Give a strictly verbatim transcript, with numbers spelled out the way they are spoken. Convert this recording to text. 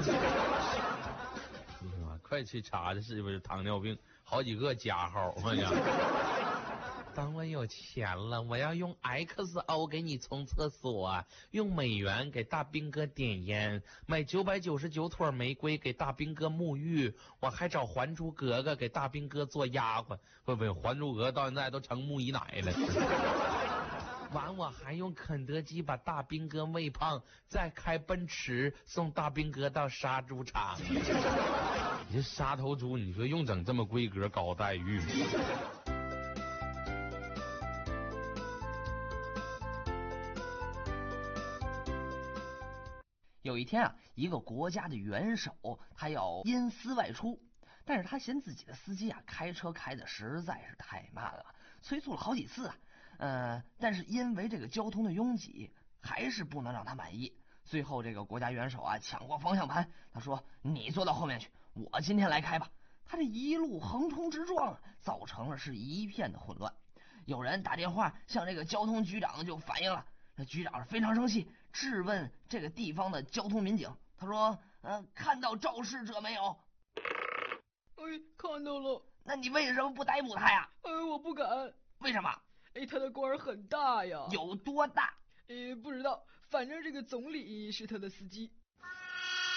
快去查查是不是糖尿病，好几个加号，我讲。当我有钱了，我要用 X O 给你冲厕所，用美元给大兵哥点烟，买九百九十九朵玫瑰给大兵哥沐浴，我还找还珠格格给大兵哥做丫鬟。不不，还珠格格到现在都成木姨奶了。完，我还用肯德基把大兵哥喂胖，再开奔驰送大兵哥到杀猪场。你这杀头猪，你说用整这么规格高待遇吗？ 有一天啊，一个国家的元首他要因私外出，但是他嫌自己的司机啊开车开的实在是太慢了，催促了好几次啊，呃，但是因为这个交通的拥挤，还是不能让他满意。最后这个国家元首啊抢过方向盘，他说：“你坐到后面去，我今天来开吧。”他这一路横冲直撞，造成了是一片的混乱。有人打电话向这个交通局长就反映了。那局长是非常生气，质问这个地方的交通民警。他说：“呃，看到肇事者没有？”“ 哎，看到了。”“ 那你为什么不逮捕他呀？”“ 呃，我不敢。”“ 为什么？”“ 哎，他的官很大呀。”“ 有多大？”“ 呃，不知道，反正这个总理是他的司机。”